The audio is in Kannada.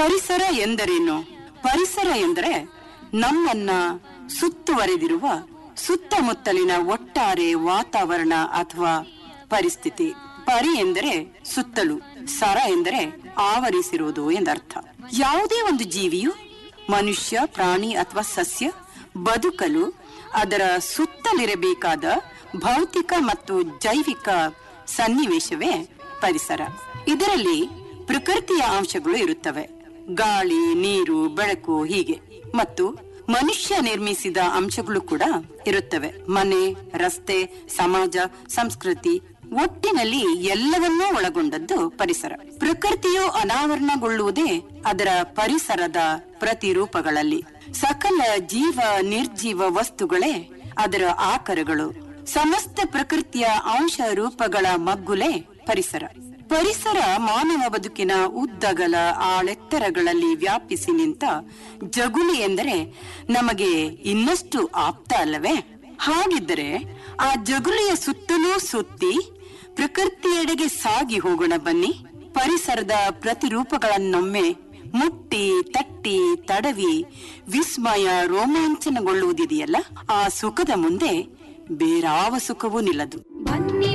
ಪರಿಸರ ಎಂದರೇನು? ಪರಿಸರ ಎಂದರೆ ನಮ್ಮನ್ನ ಸುತ್ತುವರೆದಿರುವ ಸುತ್ತಮುತ್ತಲಿನ ಒಟ್ಟಾರೆ ವಾತಾವರಣ ಅಥವಾ ಪರಿಸ್ಥಿತಿ. ಪರಿ ಎಂದರೆ ಸುತ್ತಲೂ, ಸರ ಎಂದರೆ ಆವರಿಸಿರುವುದು ಎಂದರ್ಥ. ಯಾವುದೇ ಒಂದು ಜೀವಿಯು, ಮನುಷ್ಯ, ಪ್ರಾಣಿ ಅಥವಾ ಸಸ್ಯ ಬದುಕಲು ಅದರ ಸುತ್ತಲಿರಬೇಕಾದ ಭೌತಿಕ ಮತ್ತು ಜೈವಿಕ ಸನ್ನಿವೇಶವೇ ಪರಿಸರ. ಇದರಲ್ಲಿ ಪ್ರಕೃತಿಯ ಅಂಶಗಳು ಇರುತ್ತವೆ, ಗಾಳಿ, ನೀರು, ಬೆಳಕು ಹೀಗೆ. ಮತ್ತು ಮನುಷ್ಯ ನಿರ್ಮಿಸಿದ ಅಂಶಗಳು ಕೂಡ ಇರುತ್ತವೆ, ಮನೆ, ರಸ್ತೆ, ಸಮಾಜ, ಸಂಸ್ಕೃತಿ. ಒಟ್ಟಿನಲ್ಲಿ ಎಲ್ಲವನ್ನೂ ಒಳಗೊಂಡದ್ದು ಪರಿಸರ. ಪ್ರಕೃತಿಯು ಅನಾವರಣಗೊಳ್ಳುವುದೇ ಅದರ ಪರಿಸರದ ಪ್ರತಿರೂಪಗಳಲ್ಲಿ. ಸಕಲ ಜೀವ ನಿರ್ಜೀವ ವಸ್ತುಗಳೇ ಅದರ ಆಕಾರಗಳು. ಸಮಸ್ತ ಪ್ರಕೃತಿಯ ಅಂಶ ರೂಪಗಳ ಮಗ್ಗುಲೇ ಪರಿಸರ. ಪರಿಸರ ಮಾನವ ಬದುಕಿನ ಉದ್ದಗಲ ಆಳೆತ್ತರಗಳಲ್ಲಿ ವ್ಯಾಪಿಸಿ ನಿಂತ ಜಗುಲಿ ಎಂದರೆ ನಮಗೆ ಇನ್ನಷ್ಟು ಆಪ್ತ ಅಲ್ಲವೇ? ಹಾಗಿದ್ದರೆ ಆ ಜಗುಲಿಯ ಸುತ್ತಲೂ ಸುತ್ತಿ ಪ್ರಕೃತಿಯೆಡೆಗೆ ಸಾಗಿ ಹೋಗೋಣ ಬನ್ನಿ. ಪರಿಸರದ ಪ್ರತಿರೂಪಗಳನ್ನೊಮ್ಮೆ ಮುಟ್ಟಿ, ತಟ್ಟಿ, ತಡವಿ ವಿಸ್ಮಯ, ರೋಮಾಂಚನಗೊಳ್ಳುವುದಿದೆಯಲ್ಲ, ಆ ಸುಖದ ಮುಂದೆ ಬೇರಾವ ಸುಖವೂ ನಿಲ್ಲದು.